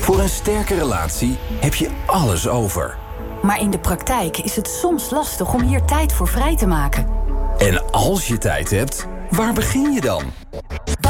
Voor een sterke relatie heb je alles over. Maar in de praktijk is het soms lastig om hier tijd voor vrij te maken. En als je tijd hebt, waar begin je dan?